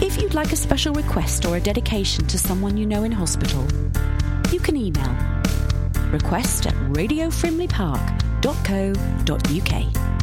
If you'd like a special request or a dedication to someone you know in hospital, you can email request@radiofrimleypark.co.uk.